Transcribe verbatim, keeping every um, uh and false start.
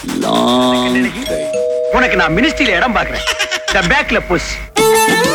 Long time. உனக்கு நான் மினிஸ்ட்ரியில இடம் பாக்குறேன். பேக்ல புஷ்.